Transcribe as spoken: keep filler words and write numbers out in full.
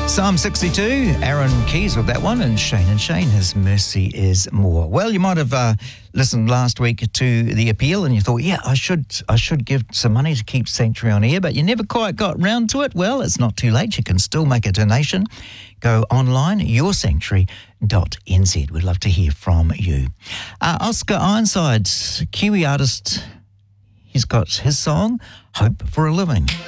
Psalm sixty-two, Aaron Keys with that one, and Shane and Shane, His mercy is more. Well, you might have uh, listened last week to the appeal and you thought, yeah, I should I should give some money to keep Sanctuary on air, but you never quite got round to it. Well, it's not too late. You can still make a donation. Go online, your sanctuary dot n z. We'd love to hear from you. Uh, Oscar Ironside, Kiwi artist, he's got his song, Hope for a Living.